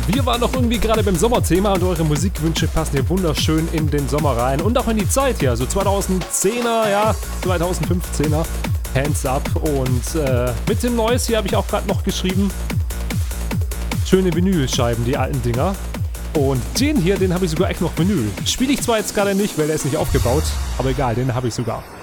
Wir waren doch irgendwie gerade beim Sommerthema und eure Musikwünsche passen hier wunderschön in den Sommer rein und auch in die Zeit hier, also 2010er, ja, 2015er, Hands Up und mit dem Neues hier habe ich auch gerade noch geschrieben, schöne Vinylscheiben, die alten Dinger. Und den hier, den habe ich sogar echt noch Vinyl. Spiele ich zwar jetzt gerade nicht, weil der ist nicht aufgebaut, aber egal, den habe ich sogar.